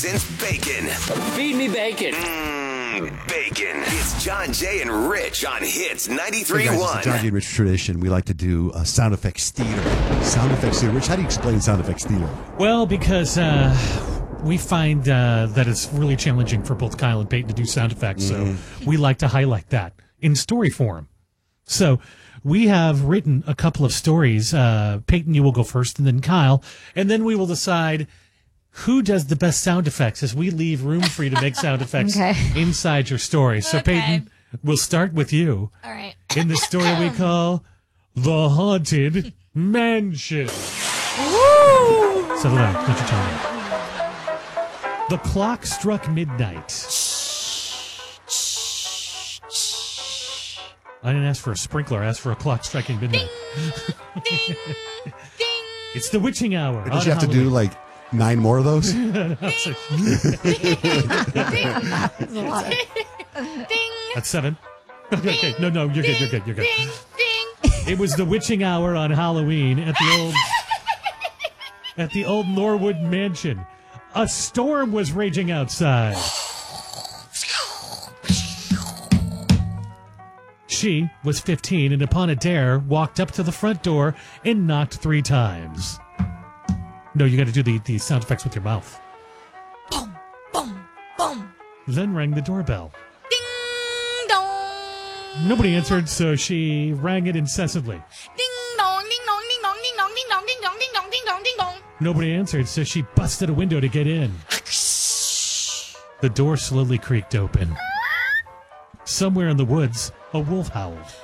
Since bacon. Feed me bacon. Bacon. It's John, Jay, and Rich on Hits 93.1. Hey guys, it's the John Jay and Rich tradition. We like to do sound effects theater. Sound effects theater. Rich, how do you explain sound effects theater? Well, because we find that it's really challenging for both Kyle and Peyton to do sound effects, so we like to highlight that in story form. So we have written a couple of stories. Peyton, you will go first, and then Kyle, and then we will decide who does the best sound effects as we leave room for you to make sound effects inside your story. So, Peyton, we'll start with you. All right. In the story we call The Haunted Mansion. Woo! Settle down. Don't you tell me. The clock struck midnight. I didn't ask for a sprinkler. I asked for a clock striking midnight. Ding! Ding! It's the witching hour. Did you have to do like 9 more of those? Ding! That's 7. Okay, no, you're good. Ding! Ding! It was the witching hour on Halloween at the old Norwood Mansion. A storm was raging outside. She was 15 and upon a dare walked up to the front door and knocked 3 times. No, you got to do the sound effects with your mouth. Boom! Boom! Boom! Then rang the doorbell. Ding dong! Nobody answered, so she rang it incessantly. Ding dong! Ding dong! Ding dong! Ding dong! Ding dong! Ding dong! Ding dong! Ding dong! Ding dong! Nobody answered, so she busted a window to get in. The door slowly creaked open. Somewhere in the woods, a wolf howled.